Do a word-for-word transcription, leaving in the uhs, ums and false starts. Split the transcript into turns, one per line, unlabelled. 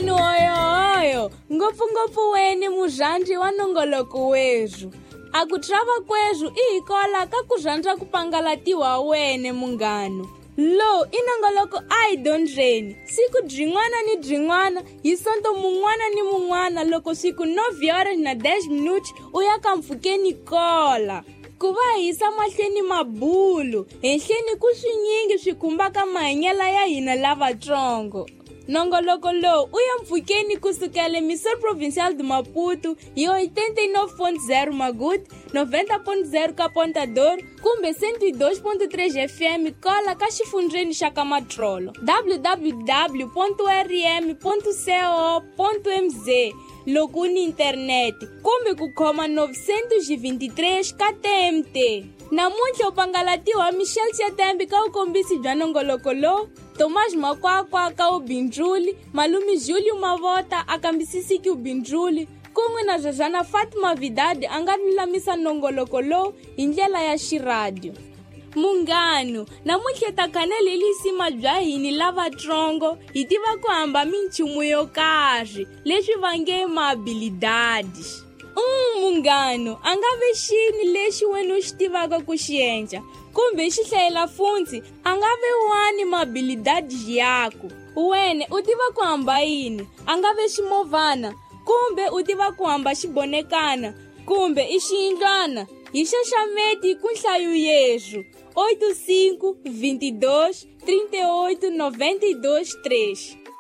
Mungano oyo oyo, ngopfu-ngopfu wene muzhanji wa nongoloko wezu. Akutrava kwezu iikola kakuzhanja kupangalatiwa wene mungano. Lo, inongoloko ai donjeni. Siku drinwana ni drinwana, yisonto mungwana ni mungwana, loko siku nove horas na dez minutos, uya kamfukeni kola. Kuva hisa mahlweni mabulu, henhleni ku swinyingi swi khumbaka mahanyela ya hina lavatsongo. Nongoloko lowu u ya mpfhukeni kusukela eMissão Provincial de Maputo hi oitenta e nove ponto zero Maguti, noventa ponto zero ka Ponta Douro kumbe cento e dois ponto três F M kola ka xifundzeni xa ka Matrolo. w w w ponto r m ponto co ponto m z loko u ni internete kumbe ku khoma novecentos e vinte e três ka T M T. Namuntlha upangalatiwa Michel Chatembi ka ukombisi bya nongoloko lowu, Tomás Makwakwa ka ubindzuli, Malumi Júlio Mavota a kambisisiki ubindzuli, kun'we na Zazana Fatima Vidadi a nga lulamisa nongoloko lowu hi ndlela ya xiradio. Mungano, namuntlha ta kanele lisima bya hini lavatsongo hi tiva ku hamba minchumu yo karhi leswi vange mahabilidades. Um mungano, a nga ve xini lexi wena u xi tivaka ku xi endla, kumbe xi hlayela funtsi, a nga ve wani mahabilidades yako. Wene u tiva ku hamba yini, a nga ve ximovana, kumbe u tiva ku hamba xibonekana, kumbe i xiyindlwana. Hi xaxameti ku nhlayo yezu oito cinco, vinte e dois, trinta e oito, noventa e dois, três.